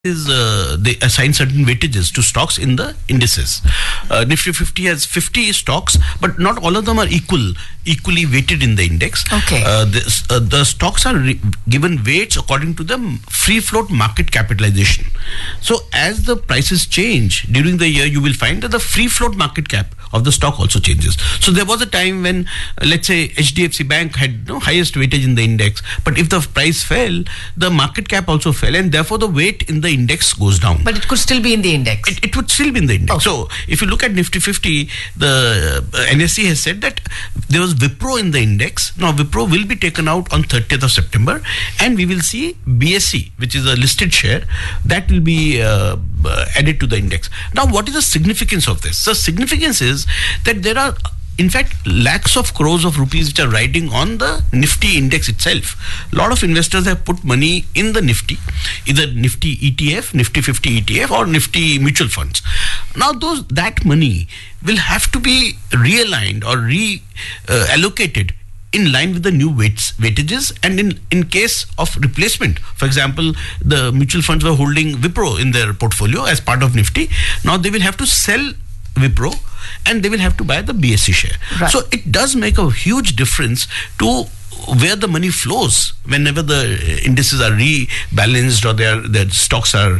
is they assign certain weightages to stocks in the indices. Nifty 50 has 50 stocks, but not all of them are equally weighted in the index. Okay. The stocks are given weights according to the free float market capitalization. So as the prices change during the year, you will find that the free float market cap of the stock also changes. So there was a time when, let's say, HDFC Bank had no highest weightage in the index, but if the price fell, the market cap also fell, and therefore the weight in the index goes down. But it could still be in the index. It would still be in the index. Okay. So if you look at Nifty 50, the NSE has said that there was Wipro in the index. Now Wipro will be taken out on 30th of September, and we will see BSE, which is a listed share, that will be added to the index. Now, what is the significance of this? The significance is that there are, in fact, lakhs of crores of rupees which are riding on the Nifty index itself. A lot of investors have put money in the Nifty, either Nifty ETF, Nifty 50 ETF, or Nifty mutual funds. Now, that money will have to be realigned or reallocated in line with the new weightages, and in case of replacement. For example, the mutual funds were holding Wipro in their portfolio as part of Nifty. Now they will have to sell Wipro and they will have to buy the BSE share. Right. So it does make a huge difference to where the money flows whenever the indices are rebalanced or their stocks are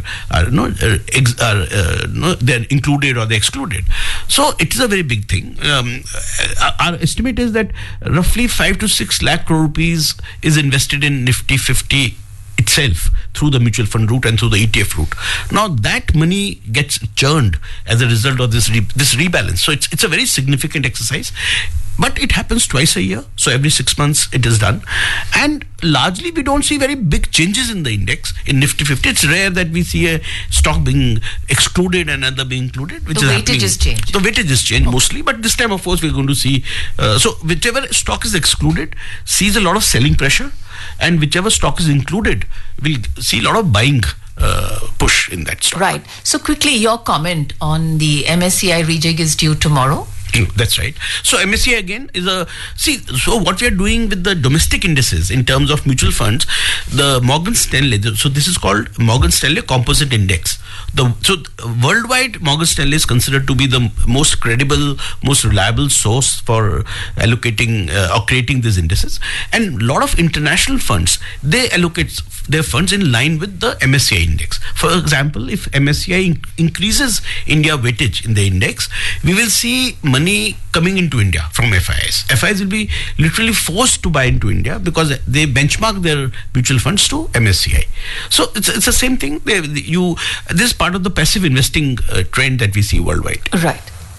they're included or they're excluded. So it is a very big thing. Our estimate is that roughly 5 to 6 lakh crore rupees is invested in Nifty 50 itself through the mutual fund route and through the ETF route. Now that money gets churned as a result of this rebalance. So it's a very significant exercise. But it happens twice a year, so every 6 months it is done. And largely we don't see very big changes in the index. In Nifty 50, it's rare that we see a stock being excluded and another being included. The weightage is changed. The weightage is changed mostly, but this time, of course, we're going to see... so whichever stock is excluded sees a lot of selling pressure, and whichever stock is included will see a lot of buying push in that stock. Right. So quickly, your comment on the MSCI rejig is due tomorrow. That's right. So MSCI again is so what we are doing with the domestic indices in terms of mutual funds, the Morgan Stanley, so this is called Morgan Stanley Composite Index. So worldwide, Morgan Stanley is considered to be the most credible, most reliable source for allocating or creating these indices. And a lot of international funds, they allocate their funds in line with the MSCI index. For example, if MSCI increases India weightage in the index, we will see money coming into India from FIs. FIs will be literally forced to buy into India because they benchmark their mutual funds to MSCI. So it's the same thing. This is part of the passive investing trend that we see worldwide. Right.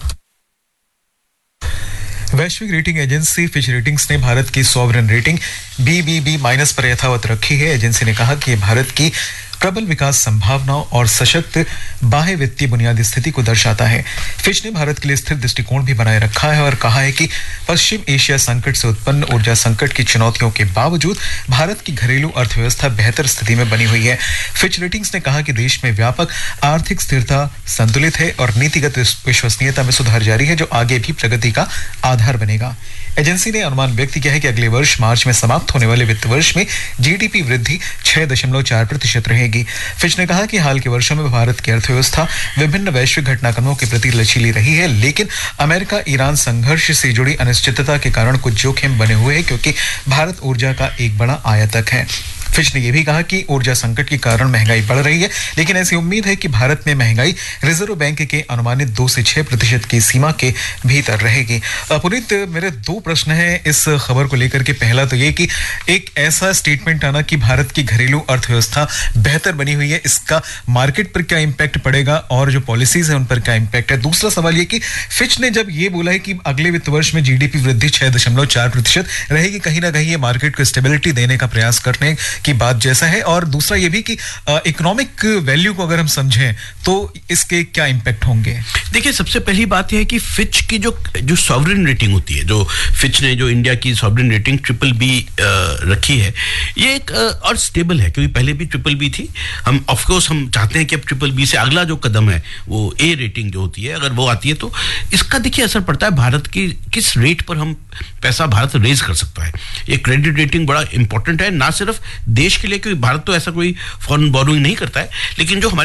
वैश्विक rating agency Fitch ratings ने भारत की sovereign rating BBB- पर यथावत रखी है। Agency ने कहा कि भारत की प्रबल विकास संभावनाओं और सशक्त बाह्य वित्तीय बुनियादी स्थिति को दर्शाता है। फिच ने भारत के लिए स्थिर दृष्टिकोण भी बनाए रखा है और कहा है कि पश्चिम एशिया संकट से उत्पन्न ऊर्जा संकट की चुनौतियों के बावजूद भारत की घरेलू अर्थव्यवस्था बेहतर स्थिति में बनी हुई है। फिच रेटिंग्स ने कहा कि देश में व्यापक आर्थिक स्थिरता संतुलित है और नीतिगत विश्वसनीयता में सुधार जारी है, जो आगे भी प्रगति का आधार बनेगा। एजेंसी ने अनुमान व्यक्त किया है कि अगले वर्ष मार्च में समाप्त होने वाले वित्त वर्ष में जीडीपी वृद्धि 6.4% रहेगी। फिच ने कहा कि हाल के वर्षों में भारत की अर्थव्यवस्था विभिन्न वैश्विक घटनाक्रमों के प्रति लचीली रही है, लेकिन अमेरिका ईरान संघर्ष से जुड़ी अनिश्चितता के कारण कुछ जोखिम बने हुए हैं क्योंकि भारत ऊर्जा का एक बड़ा आयातक है। फिच ने यह भी कहा कि ऊर्जा संकट के कारण महंगाई बढ़ रही है, लेकिन ऐसी उम्मीद है कि भारत में महंगाई रिजर्व बैंक के अनुमानित 2 से 6% की सीमा के भीतर रहेगी। पुनीत, मेरे 2 प्रश्न हैं इस खबर को लेकर के। पहला तो ये कि एक ऐसा स्टेटमेंट आना कि भारत की घरेलू अर्थव्यवस्था बेहतर बनी हुई है, इसका मार्केट पर क्या इंपैक्ट पड़ेगा और जो पॉलिसीज है उन पर क्या इंपैक्ट है। दूसरा सवाल ये कि फिच ने जब ये बोला है कि अगले वित्त वर्ष में जीडीपी वृद्धि 6.4% रहेगी, कहीं ना कहीं ये मार्केट को स्टेबिलिटी देने का प्रयास करने की बात जैसा है। और दूसरा ये भी कि इकोनॉमिक वैल्यू को अगर हम समझें तो इसके क्या इंपैक्ट होंगे। देखिए, सबसे पहली बात यह है कि फिच की जो सॉवरेन रेटिंग होती है, जो फिच ने जो इंडिया की सॉवरेन रेटिंग BBB रखी है, ये एक और स्टेबल है, क्योंकि पहले भी BBB थी। हम ऑफ कोर्स हम चाहते हैं कि अब BBB से अगला जो कदम है वो A रेटिंग जो होती है, अगर वो आती है तो इसका देखिए असर पड़ता है भारत की किस रेट पर हम पैसा भारत रेज कर सकता है। ये क्रेडिट रेटिंग बड़ा इंपॉर्टेंट है, ना सिर्फ देश के लिए, क्योंकि भारत तो ऐसा कोई फॉरेन बोरोइंग नहीं करता है, लेकिन जो हमारे